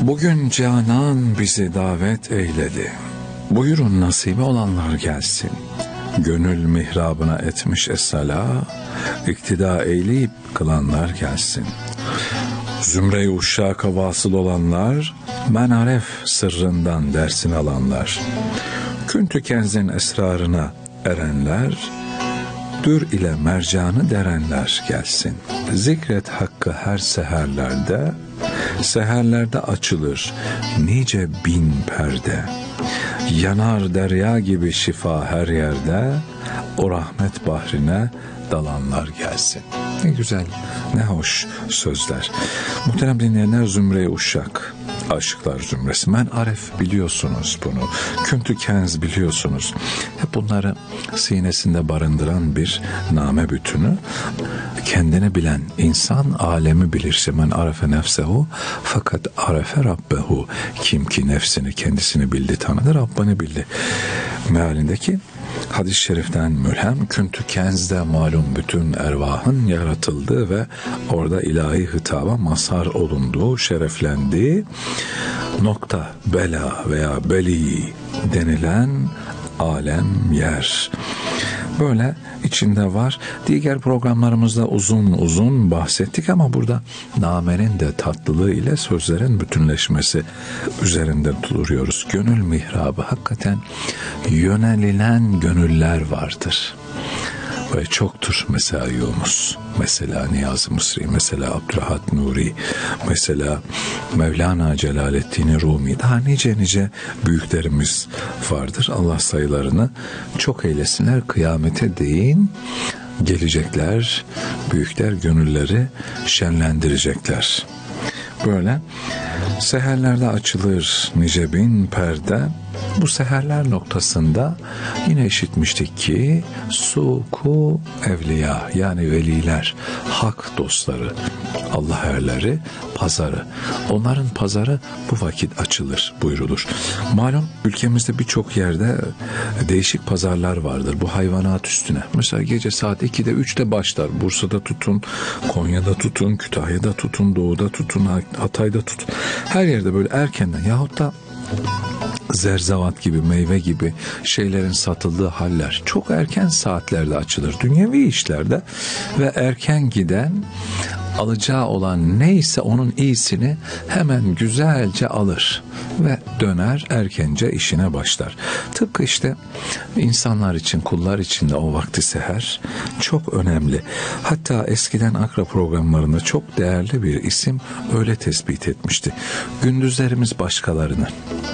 Bugün Canan bizi davet eyledi. Buyurun nasibi olanlar gelsin. Gönül mihrabına etmiş es-sala, iktida eyleyip kılanlar gelsin. Zümre-i uşşaka vasıl olanlar, menaref sırrından dersini alanlar. Küntü kenzin esrarına erenler, dür ile mercanı derenler gelsin. Zikret hakkı her seherlerde açılır nice bin perde. Yanar derya gibi şifa her yerde, o rahmet bahrine dalanlar gelsin. Ne güzel, ne hoş sözler. Muhterem dinleyenler, Zümre-i Uşşak, Aşıklar Zümresi. Men Aref biliyorsunuz bunu. Küntü Kenz biliyorsunuz. Hep bunları sinesinde barındıran bir name bütünü. Kendini bilen insan alemi bilirse men arefe nefsehu fakat arefe rabbehu. Kim ki nefsini, kendisini bildi, tanıdı, Rabbini bildi. Mealindeki hadis-i şeriften mülhem, Küntü Kenz'de malum bütün ervahın yaratıldığı ve orada ilahi hitaba mazhar olunduğu, şereflendiği nokta, bela veya beli denilen alem yer. Böyle içinde var. Diğer programlarımızda uzun uzun bahsettik ama burada namenin de tatlılığı ile sözlerin bütünleşmesi üzerinde duruyoruz. Gönül mihrabı, hakikaten yönelilen gönüller vardır. Ve çoktur mesela Yunus, mesela Niyazi Mısri, mesela Abdülrahat Nuri, mesela Mevlana Celaleddin Rumi, daha nice büyüklerimiz vardır. Allah sayılarını çok eylesinler, kıyamete değin gelecekler, büyükler gönülleri şenlendirecekler. Böyle seherlerde açılır nice bin perde. Bu seherler noktasında yine işitmiştik ki suku evliya, yani veliler, hak dostları, Allah erleri pazarı. Onların pazarı bu vakit açılır buyrulur. Malum ülkemizde birçok yerde değişik pazarlar vardır bu hayvanat üstüne. Mesela gece saat 2'de 3'te başlar. Bursa'da tutun, Konya'da tutun, Kütahya'da tutun, Doğu'da tutun, Hatay'da tutun. Her yerde böyle erkenden yahut da zerzevat gibi, meyve gibi şeylerin satıldığı haller çok erken saatlerde açılır. Dünyevi işlerde ve erken giden alacağı olan neyse onun iyisini hemen güzelce alır ve döner erkence işine başlar. Tıpkı işte insanlar için, kullar için de o vakti seher çok önemli. Hatta eskiden akra programlarında çok değerli bir isim öyle tespit etmişti. Gündüzlerimiz başkalarının,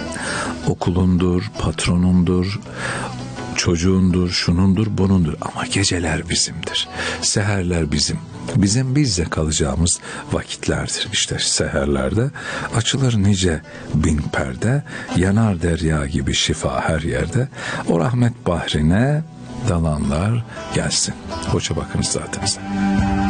okulundur, patronundur, çocuğundur, şunundur, bunundur. Ama geceler bizimdir. Seherler bizim. Bizim bizle kalacağımız vakitlerdir. İşte seherlerde açılır nice bin perde, yanar derya gibi şifa her yerde. O rahmet bahrine dalanlar gelsin. Hoşça bakınız zaten.